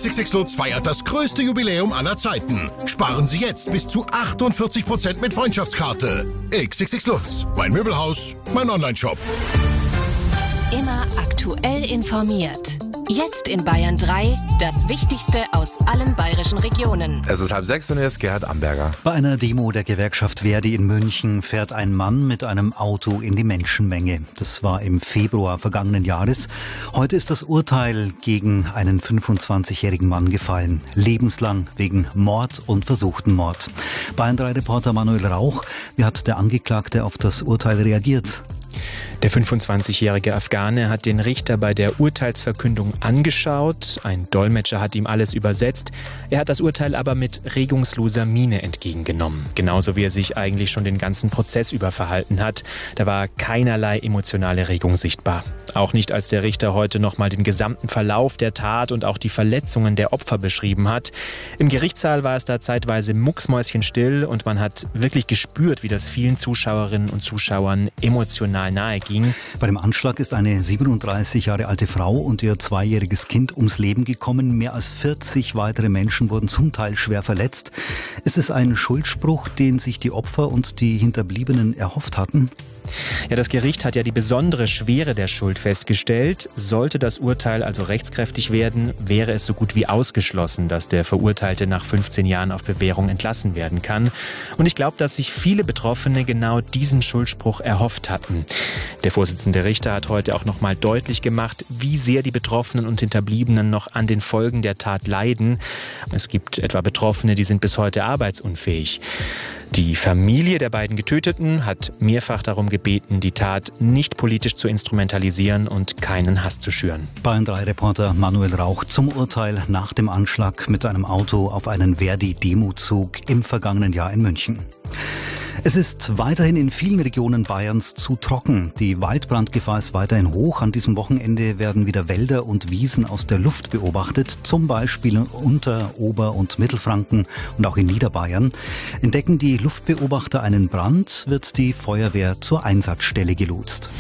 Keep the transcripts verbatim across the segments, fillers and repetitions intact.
X X X Lutz feiert das größte Jubiläum aller Zeiten. Sparen Sie jetzt bis zu achtundvierzig Prozent mit Freundschaftskarte. X X X Lutz, mein Möbelhaus, mein Onlineshop. Immer aktuell informiert. Jetzt in Bayern drei, das Wichtigste aus allen bayerischen Regionen. Es ist halb sechs und hier ist Gerhard Amberger. Bei einer Demo der Gewerkschaft Verdi in München fährt ein Mann mit einem Auto in die Menschenmenge. Das war im Februar vergangenen Jahres. Heute ist das Urteil gegen einen fünfundzwanzigjährigen Mann gefallen. Lebenslang wegen Mord und versuchten Mord. Bayern drei Reporter Manuel Rauch, wie hat der Angeklagte auf das Urteil reagiert? Der fünfundzwanzigjährige Afghane hat den Richter bei der Urteilsverkündung angeschaut. Ein Dolmetscher hat ihm alles übersetzt. Er hat das Urteil aber mit regungsloser Miene entgegengenommen. Genauso wie er sich eigentlich schon den ganzen Prozess über verhalten hat. Da war keinerlei emotionale Regung sichtbar. Auch nicht, als der Richter heute nochmal den gesamten Verlauf der Tat und auch die Verletzungen der Opfer beschrieben hat. Im Gerichtssaal war es da zeitweise mucksmäuschenstill und man hat wirklich gespürt, wie das vielen Zuschauerinnen und Zuschauern emotional nahe ging. Bei dem Anschlag ist eine siebenunddreißig Jahre alte Frau und ihr zweijähriges Kind ums Leben gekommen. Mehr als vierzig weitere Menschen wurden zum Teil schwer verletzt. Ist es ein Schuldspruch, den sich die Opfer und die Hinterbliebenen erhofft hatten? Ja, das Gericht hat ja die besondere Schwere der Schuld festgestellt. Sollte das Urteil also rechtskräftig werden, wäre es so gut wie ausgeschlossen, dass der Verurteilte nach fünfzehn Jahren auf Bewährung entlassen werden kann. Und ich glaube, dass sich viele Betroffene genau diesen Schuldspruch erhofft hatten. Der Vorsitzende Richter hat heute auch noch mal deutlich gemacht, wie sehr die Betroffenen und Hinterbliebenen noch an den Folgen der Tat leiden. Es gibt etwa Betroffene, die sind bis heute arbeitsunfähig. Die Familie der beiden Getöteten hat mehrfach darum gebeten, die Tat nicht politisch zu instrumentalisieren und keinen Hass zu schüren. Bayern drei Reporter Manuel Rauch zum Urteil nach dem Anschlag mit einem Auto auf einen Verdi-Demozug im vergangenen Jahr in München. Es ist weiterhin in vielen Regionen Bayerns zu trocken. Die Waldbrandgefahr ist weiterhin hoch. An diesem Wochenende werden wieder Wälder und Wiesen aus der Luft beobachtet, zum Beispiel in Unter-, Ober- und Mittelfranken und auch in Niederbayern. Entdecken die Luftbeobachter einen Brand, wird die Feuerwehr zur Einsatzstelle gelotst.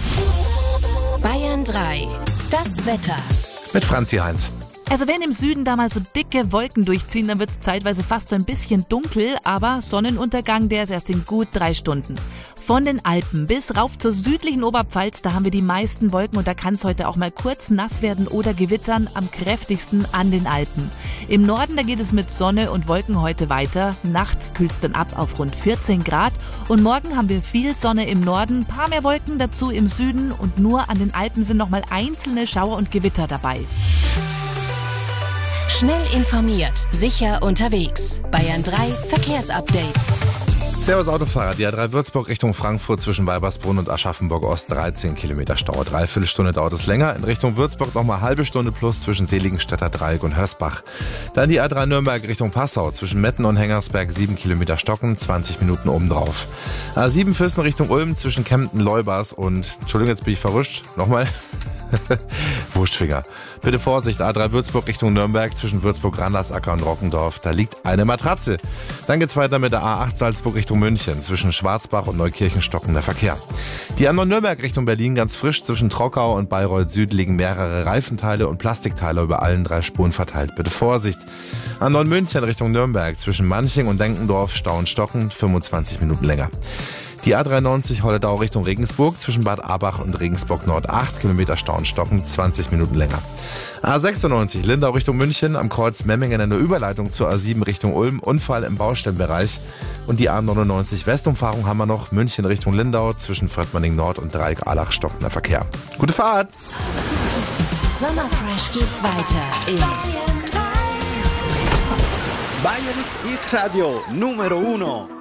Bayern drei, das Wetter. Mit Franzi Heinz. Also wenn im Süden da mal so dicke Wolken durchziehen, dann wird es zeitweise fast so ein bisschen dunkel, aber Sonnenuntergang, der ist erst in gut drei Stunden. Von den Alpen bis rauf zur südlichen Oberpfalz, da haben wir die meisten Wolken und da kann es heute auch mal kurz nass werden oder gewittern, am kräftigsten an den Alpen. Im Norden, da geht es mit Sonne und Wolken heute weiter. Nachts kühlt es dann ab auf rund vierzehn Grad und morgen haben wir viel Sonne im Norden, ein paar mehr Wolken dazu im Süden und nur an den Alpen sind nochmal einzelne Schauer und Gewitter dabei. Schnell informiert, sicher unterwegs. Bayern drei Verkehrsupdate. Servus Autofahrer, die A drei Würzburg Richtung Frankfurt zwischen Weibersbrunn und Aschaffenburg Ost dreizehn Kilometer Stau. Dreiviertel Stunde dauert es länger. In Richtung Würzburg nochmal halbe Stunde plus zwischen Seligenstädter Dreieck und Hörsbach. Dann die A drei Nürnberg Richtung Passau zwischen Metten und Hengersberg sieben Kilometer Stocken, zwanzig Minuten obendrauf. A sieben Fürsten Richtung Ulm zwischen Kempten, Leubers und, Entschuldigung, jetzt bin ich verrutscht, nochmal. Wurstfinger. Bitte Vorsicht, A drei Würzburg Richtung Nürnberg zwischen Würzburg-Randersacker und Rockendorf. Da liegt eine Matratze. Dann geht's weiter mit der A acht Salzburg Richtung München zwischen Schwarzbach und Neukirchen stockender Verkehr. Die A neun Nürnberg Richtung Berlin ganz frisch zwischen Trockau und Bayreuth Süd liegen mehrere Reifenteile und Plastikteile über allen drei Spuren verteilt. Bitte Vorsicht. A neun München Richtung Nürnberg zwischen Manching und Denkendorf Stau und Stocken fünfundzwanzig Minuten länger. Die A dreiundneunzig Holledau Richtung Regensburg zwischen Bad Abach und Regensburg Nord acht Kilometer Stau und Stocken, zwanzig Minuten länger. A sechsundneunzig Lindau Richtung München am Kreuz Memmingen in der Überleitung zur A sieben Richtung Ulm, Unfall im Baustellenbereich. Und die A neunundneunzig Westumfahrung haben wir noch, München Richtung Lindau zwischen Fröttmanning Nord und Dreieck-Allach stockender Verkehr. Gute Fahrt! Sommerfresh geht's weiter in Bayerns Hit Radio Numero uno.